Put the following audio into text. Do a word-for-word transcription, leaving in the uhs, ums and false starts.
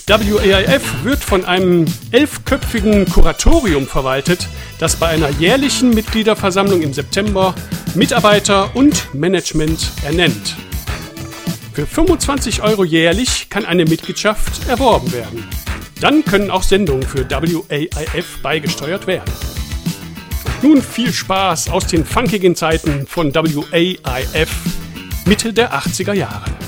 W A I F wird von einem elfköpfigen Kuratorium verwaltet, das bei einer jährlichen Mitgliederversammlung im September Mitarbeiter und Management ernennt. Für fünfundzwanzig Euro jährlich kann eine Mitgliedschaft erworben werden. Dann können auch Sendungen für W A I F beigesteuert werden. Nun viel Spaß aus den funkigen Zeiten von W A I F Mitte der achtziger Jahre.